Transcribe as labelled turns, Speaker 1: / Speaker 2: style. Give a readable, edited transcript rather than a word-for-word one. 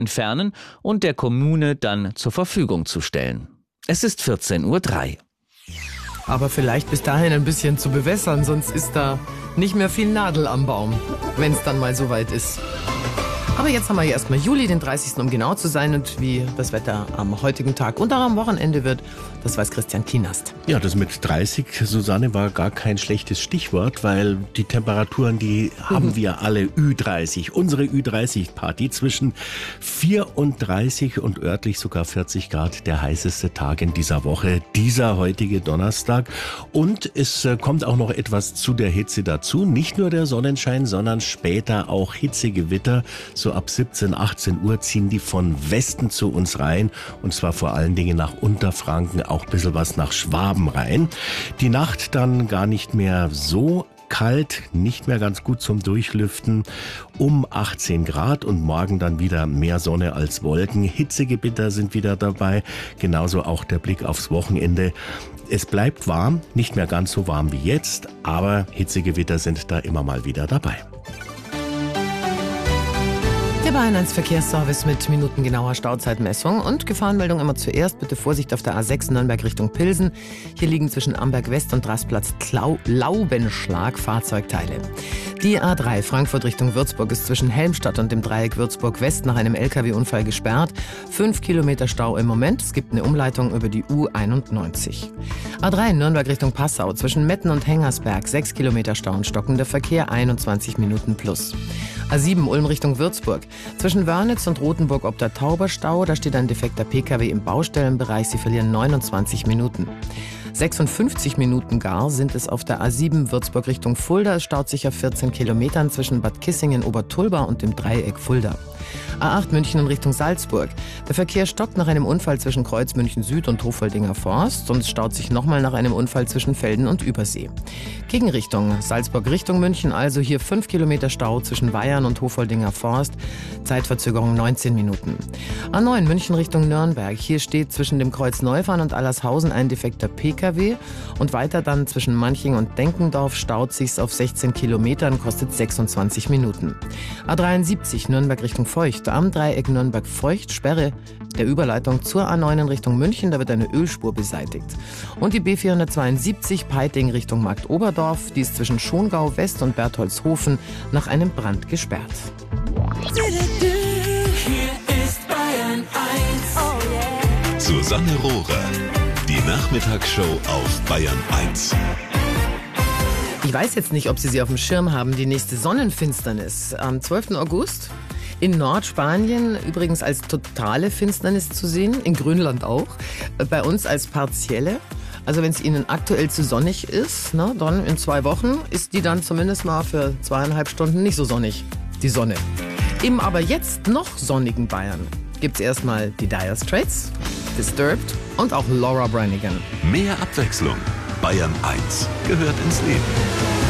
Speaker 1: entfernen und der Kommune dann zur Verfügung zu stellen. Es ist 14:03 Uhr.
Speaker 2: Aber vielleicht bis dahin ein bisschen zu bewässern, sonst ist da nicht mehr viel Nadel am Baum, wenn es dann mal soweit ist. Aber jetzt haben wir ja erstmal Juli, den 30., um genau zu sein. Und wie das Wetter am heutigen Tag und auch am Wochenende wird, das weiß Christian Kienast.
Speaker 3: Ja, das mit 30, Susanne, war gar kein schlechtes Stichwort, weil die Temperaturen, die haben wir alle Ü30. Unsere Ü30-Party zwischen 34 und örtlich sogar 40 Grad, der heißeste Tag in dieser Woche, dieser heutige Donnerstag. Und es kommt auch noch etwas zu der Hitze dazu. Nicht nur der Sonnenschein, sondern später auch Hitzegewitter. So ab 17, 18 Uhr ziehen die von Westen zu uns rein, und zwar vor allen Dingen nach Unterfranken, auch ein bisschen was nach Schwaben rein. Die Nacht dann gar nicht mehr so kalt, nicht mehr ganz gut zum Durchlüften, um 18 Grad und morgen dann wieder mehr Sonne als Wolken. Hitzegewitter sind wieder dabei, genauso auch der Blick aufs Wochenende. Es bleibt warm, nicht mehr ganz so warm wie jetzt, aber Hitzegewitter sind da immer mal wieder dabei.
Speaker 2: Der Bayern 1 Verkehrsservice mit minutengenauer Stauzeitmessung und Gefahrenmeldung immer zuerst. Bitte Vorsicht auf der A6 Nürnberg Richtung Pilsen. Hier liegen zwischen Amberg West und Rastplatz Laubenschlag Fahrzeugteile. Die A3 Frankfurt Richtung Würzburg ist zwischen Helmstadt und dem Dreieck Würzburg West nach einem LKW-Unfall gesperrt. 5 Kilometer Stau im Moment. Es gibt eine Umleitung über die U91. A3 Nürnberg Richtung Passau zwischen Metten und Hengersberg. 6 Kilometer Stau und stockender Verkehr, 21 Minuten plus. A7 Ulm Richtung Würzburg. Zwischen Wörnitz und Rothenburg ob der Tauberstau, da steht ein defekter Pkw im Baustellenbereich. Sie verlieren 29 Minuten. 56 Minuten gar sind es auf der A7 Würzburg Richtung Fulda. Es staut sich auf 14 Kilometern zwischen Bad Kissingen, Obertulba und dem Dreieck Fulda. A8 München in Richtung Salzburg. Der Verkehr stockt nach einem Unfall zwischen Kreuz München Süd und Hofoldinger Forst und es staut sich nochmal nach einem Unfall zwischen Velden und Übersee. Gegenrichtung Salzburg Richtung München, also hier 5 Kilometer Stau zwischen Weyern und Hofoldinger Forst. Zeitverzögerung 19 Minuten. A9 München Richtung Nürnberg. Hier steht zwischen dem Kreuz Neufahren und Allershausen ein defekter Pkw und weiter dann zwischen Manching und Denkendorf staut sich's auf 16 Kilometern, kostet 26 Minuten. A73 Nürnberg Richtung Feucht. Am Dreieck Nürnberg-Feucht Sperre der Überleitung zur A9 in Richtung München, da wird eine Ölspur beseitigt. Und die B472 Peiting Richtung Marktoberdorf, die ist zwischen Schongau West und Bertholdshofen nach einem Brand gesperrt.
Speaker 4: Hier ist Bayern 1.
Speaker 5: Susanne Rohrer, die Nachmittagsshow auf Bayern 1.
Speaker 2: Ich weiß jetzt nicht, ob Sie auf dem Schirm haben, die nächste Sonnenfinsternis am 12. August. In Nordspanien übrigens als totale Finsternis zu sehen, in Grönland auch, bei uns als partielle. Also wenn es Ihnen aktuell zu sonnig ist, dann in 2 Wochen ist die dann zumindest mal für 2,5 Stunden nicht so sonnig, die Sonne. Im aber jetzt noch sonnigen Bayern gibt es erstmal die Dire Straits, Disturbed und auch Laura Branigan.
Speaker 5: Mehr Abwechslung. Bayern 1 gehört ins Leben.